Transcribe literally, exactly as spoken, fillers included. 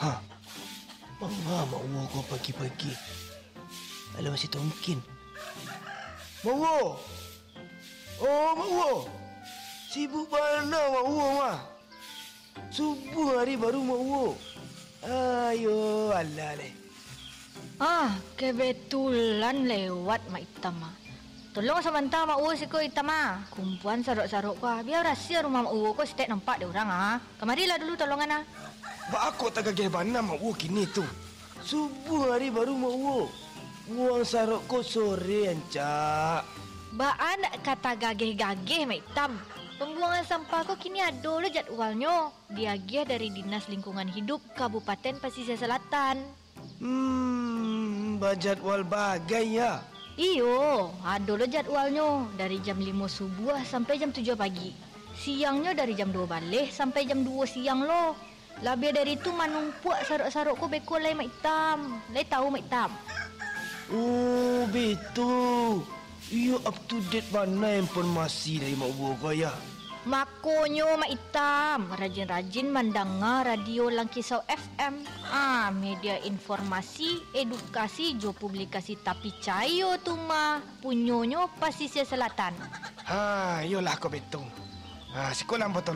Ha. Mengapa mak Wo kau pagi-pagi? Alah masih tongkin. Mak Wo. Oh, mak Wo. Sibuk mana mak Wo mah? Subuh hari baru mak Wo. Ayo, alah leh. Ah, kebetulan lewat mak Itam ah. Tolong sebentar mak Wo siko Itam ah. Kumpulan saruk-saruk kau. Biar rahsia rumah mak Wo kau setiap nampak dia orang ah. Kemarilah dulu tolongan ah. Bak aku tak gagih mana mak Wo kini tu. Subuh hari baru mak Wo. Buang saruk kau sore ancak. Baan kata gagih-gagih mak Itam. Pembuangan sampah kau kini ada lo jadwalnya. Diagih dari Dinas Lingkungan Hidup Kabupaten Pasisir Selatan. Hmm, berjadwal bagai ya. Iyo, ada lo jadwalnya. Dari jam lima subuh sampai jam tujuh pagi. Siangnya dari jam dua balik sampai jam dua siang lo. Lebih dari itu manumpuak saruk-saruk ko beko lai mak Itam. Lai tahu mak Itam. Oh, betul. Iyo up to date mana informasi dari mak Wo kau ya. Makonyo mak Itam. Rajin-rajin mendengar radio Langkisau F M. Ah, media informasi, edukasi, jo publikasi tapi cayo tu mah. Punyonyo Pasisir Selatan. Ha, yolah kau betul. Ha, sekolah betul.